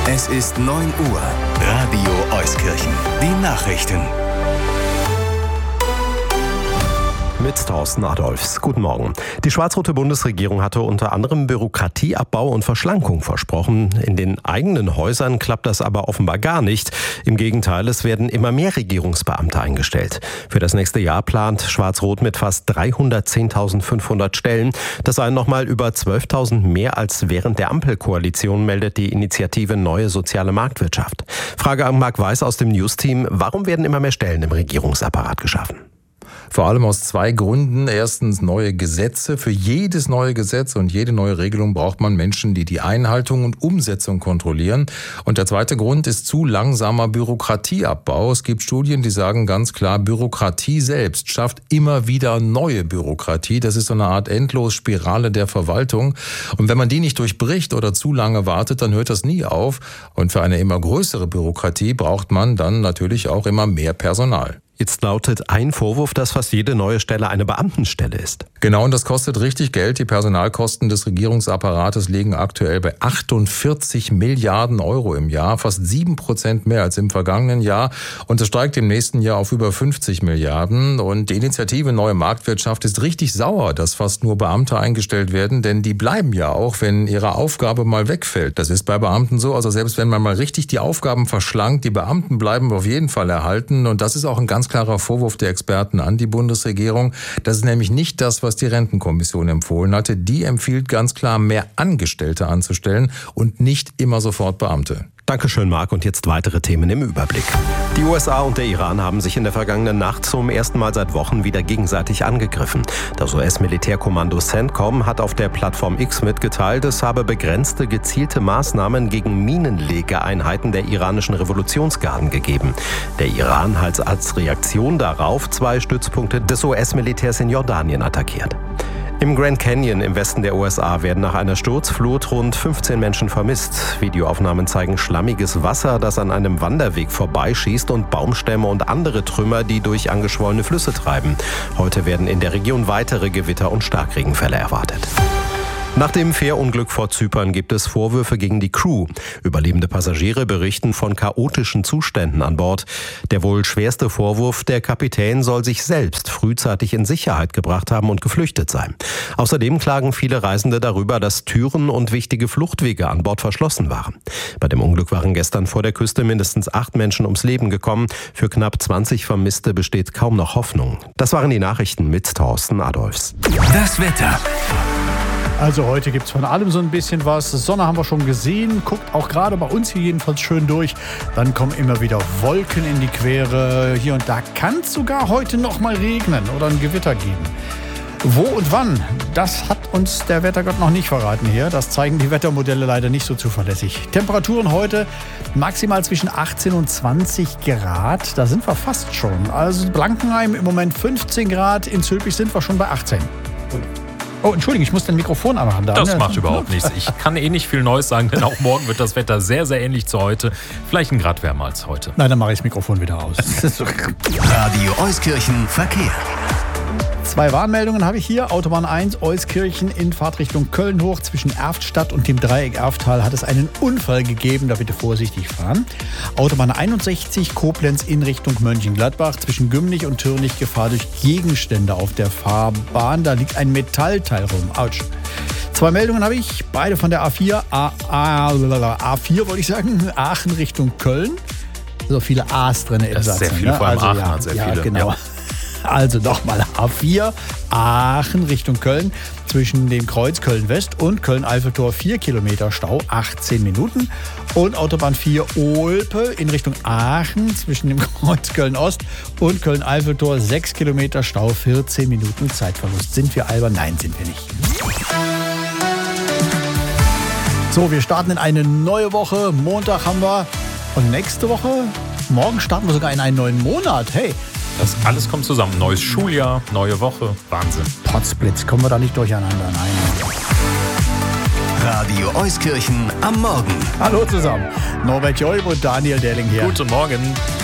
Es ist 9 Uhr. Radio Euskirchen. Die Nachrichten. Mit Thorsten Adolfs. Guten Morgen. Die schwarz-rote Bundesregierung hatte unter anderem Bürokratieabbau und Verschlankung versprochen. In den eigenen Häusern klappt das aber offenbar gar nicht. Im Gegenteil, es werden immer mehr Regierungsbeamte eingestellt. Für das nächste Jahr plant Schwarz-Rot mit fast 310.500 Stellen. Das seien nochmal über 12.000 mehr als während der Ampelkoalition, meldet die Initiative Neue Soziale Marktwirtschaft. Frage an Marc Weiß aus dem News-Team. Warum werden immer mehr Stellen im Regierungsapparat geschaffen? Vor allem aus 2 Gründen. Erstens neue Gesetze. Für jedes neue Gesetz und jede neue Regelung braucht man Menschen, die die Einhaltung und Umsetzung kontrollieren. Und der zweite Grund ist zu langsamer Bürokratieabbau. Es gibt Studien, die sagen ganz klar, Bürokratie selbst schafft immer wieder neue Bürokratie. Das ist so eine Art Endlosspirale der Verwaltung. Und wenn man die nicht durchbricht oder zu lange wartet, dann hört das nie auf. Und für eine immer größere Bürokratie braucht man dann natürlich auch immer mehr Personal. Jetzt lautet ein Vorwurf, dass fast jede neue Stelle eine Beamtenstelle ist. Genau, und das kostet richtig Geld. Die Personalkosten des Regierungsapparates liegen aktuell bei 48 Milliarden Euro im Jahr, fast 7% mehr als im vergangenen Jahr. Und es steigt im nächsten Jahr auf über 50 Milliarden. Und die Initiative Neue Marktwirtschaft ist richtig sauer, dass fast nur Beamte eingestellt werden, denn die bleiben ja auch, wenn ihre Aufgabe mal wegfällt. Das ist bei Beamten so, also selbst wenn man mal richtig die Aufgaben verschlankt, die Beamten bleiben auf jeden Fall erhalten. Und das ist auch ein ganz klarer Vorwurf der Experten an die Bundesregierung. Das ist nämlich nicht das, was die Rentenkommission empfohlen hatte. Die empfiehlt ganz klar, mehr Angestellte anzustellen und nicht immer sofort Beamte. Dankeschön, Marc. Und jetzt weitere Themen im Überblick. Die USA und der Iran haben sich in der vergangenen Nacht zum ersten Mal seit Wochen wieder gegenseitig angegriffen. Das US-Militärkommando CENTCOM hat auf der Plattform X mitgeteilt, es habe begrenzte, gezielte Maßnahmen gegen Minenlegeeinheiten der iranischen Revolutionsgarden gegeben. Der Iran hat als Reaktion darauf 2 Stützpunkte des US-Militärs in Jordanien attackiert. Im Grand Canyon im Westen der USA werden nach einer Sturzflut rund 15 Menschen vermisst. Videoaufnahmen zeigen schlammiges Wasser, das an einem Wanderweg vorbeischießt und Baumstämme und andere Trümmer, die durch angeschwollene Flüsse treiben. Heute werden in der Region weitere Gewitter- und Starkregenfälle erwartet. Nach dem Fährunglück vor Zypern gibt es Vorwürfe gegen die Crew. Überlebende Passagiere berichten von chaotischen Zuständen an Bord. Der wohl schwerste Vorwurf, der Kapitän soll sich selbst frühzeitig in Sicherheit gebracht haben und geflüchtet sein. Außerdem klagen viele Reisende darüber, dass Türen und wichtige Fluchtwege an Bord verschlossen waren. Bei dem Unglück waren gestern vor der Küste mindestens 8 Menschen ums Leben gekommen. Für knapp 20 Vermisste besteht kaum noch Hoffnung. Das waren die Nachrichten mit Thorsten Adolfs. Das Wetter. Also heute gibt's von allem so ein bisschen was. Sonne haben wir schon gesehen, guckt auch gerade bei uns hier jedenfalls schön durch. Dann kommen immer wieder Wolken in die Quere. Hier und da kann es sogar heute noch mal regnen oder ein Gewitter geben. Wo und wann, das hat uns der Wettergott noch nicht verraten hier. Das zeigen die Wettermodelle leider nicht so zuverlässig. Temperaturen heute maximal zwischen 18 und 20 Grad. Da sind wir fast schon. Also Blankenheim im Moment 15 Grad, in Zülpich sind wir schon bei 18. Oh, Entschuldigung, ich muss dein Mikrofon anhaben. Das macht überhaupt nichts. Ich kann nicht viel Neues sagen, denn auch morgen wird das Wetter sehr, sehr ähnlich zu heute. Vielleicht ein Grad wärmer als heute. Nein, dann mache ich das Mikrofon wieder aus. Radio Euskirchen Verkehr. 2 Warnmeldungen habe ich hier. Autobahn 1 Euskirchen in Fahrtrichtung Köln hoch. Zwischen Erftstadt und dem Dreieck Erftal hat es einen Unfall gegeben. Da bitte vorsichtig fahren. Autobahn 61 Koblenz in Richtung Mönchengladbach. Zwischen Gümlich und Türnich Gefahr durch Gegenstände auf der Fahrbahn. Da liegt ein Metallteil rum. Autsch. 2 Meldungen habe ich. Beide von der A4. A4 wollte ich sagen. Aachen Richtung Köln. So viele A's drin im Satz. Sehr viele, vor allem Aachen hat sehr viele. Genau. Ja. Also nochmal A4, Aachen Richtung Köln. Zwischen dem Kreuz Köln-West und Köln-Eiffeltor 4 Kilometer Stau, 18 Minuten. Und Autobahn 4 Olpe in Richtung Aachen zwischen dem Kreuz Köln-Ost und Köln-Eiffeltor 6 Kilometer Stau, 14 Minuten Zeitverlust. Sind wir albern? Nein, sind wir nicht. So, wir starten in eine neue Woche. Montag haben wir. Und nächste Woche, morgen starten wir sogar in einen neuen Monat. Hey. Das alles kommt zusammen. Neues Schuljahr, neue Woche. Wahnsinn. Potzblitz, kommen wir da nicht durcheinander. Nein. Radio Euskirchen am Morgen. Hallo zusammen. Norbert Joib und Daniel Delling hier. Guten Morgen.